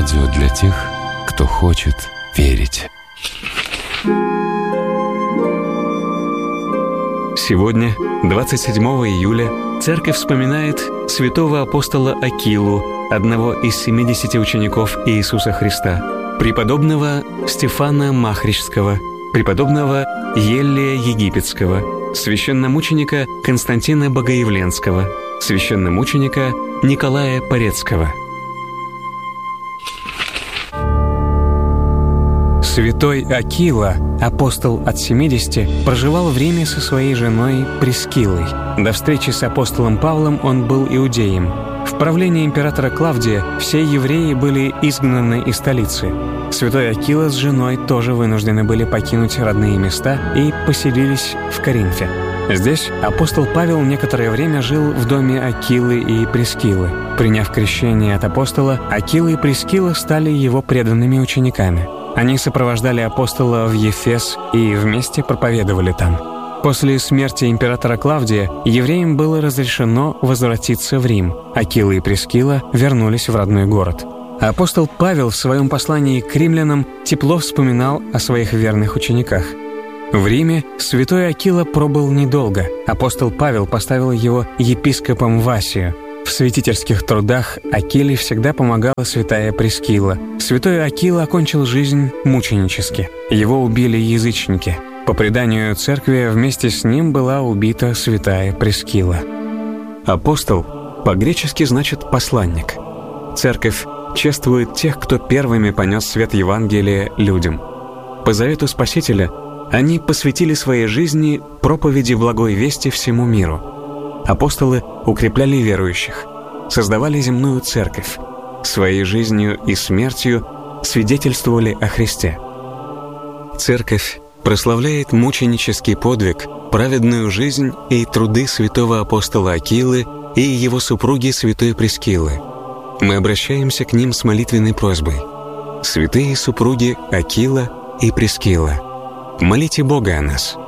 Радио для тех, кто хочет верить. Сегодня, 27 июля, Церковь вспоминает святого апостола Акилу, одного из 70 учеников Иисуса Христа, преподобного Стефана Махричского, преподобного Еллия Египетского, священномученика Константина Богоявленского, священномученика Николая Порецкого. Святой Акила, апостол от 70, проживал в Риме со своей женой Прискиллой. До встречи с апостолом Павлом он был иудеем. В правлении императора Клавдия все евреи были изгнаны из столицы. Святой Акила с женой тоже вынуждены были покинуть родные места и поселились в Коринфе. Здесь апостол Павел некоторое время жил в доме Акилы и Прискиллы. Приняв крещение от апостола, Акила и Прискилла стали его преданными учениками. Они сопровождали апостола в Ефес и вместе проповедовали там. После смерти императора Клавдия евреям было разрешено возвратиться в Рим. Акила и Прискилла вернулись в родной город. Апостол Павел в своем послании к римлянам тепло вспоминал о своих верных учениках. В Риме святой Акила пробыл недолго. Апостол Павел поставил его епископом в Асию. В святительских трудах Акиле всегда помогала святая Прискилла. Святой Акила окончил жизнь мученически. Его убили язычники. По преданию церкви, вместе с ним была убита святая Прискилла. Апостол по-гречески значит «посланник». Церковь чествует тех, кто первыми понес свет Евангелия людям. По завету Спасителя они посвятили своей жизни проповеди благой вести всему миру. Апостолы укрепляли верующих, создавали земную церковь, своей жизнью и смертью свидетельствовали о Христе. Церковь прославляет мученический подвиг, праведную жизнь и труды святого апостола Акилы и его супруги святой Прискиллы. Мы обращаемся к ним с молитвенной просьбой. Святые супруги Акила и Прискилла, молите Бога о нас.